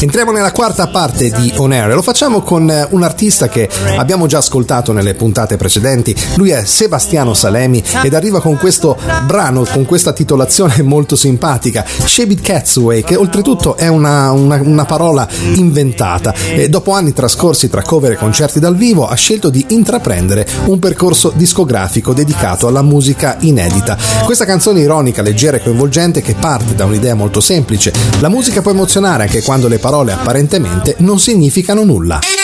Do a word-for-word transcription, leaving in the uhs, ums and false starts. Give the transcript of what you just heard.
Entriamo nella quarta parte di On Air e lo facciamo con un artista che abbiamo già ascoltato nelle puntate precedenti. Lui è Sebastiano Salemi ed arriva con questo brano, con questa titolazione molto simpatica, Shabby Cat's Way, che oltretutto è una, una, una parola inventata. E dopo anni trascorsi tra cover e concerti dal vivo ha scelto di intraprendere un percorso discografico dedicato alla musica inedita. Questa canzone ironica, leggera e coinvolgente che parte da un'idea molto semplice: la musica può emozionare anche quando le parole apparentemente non significano nulla.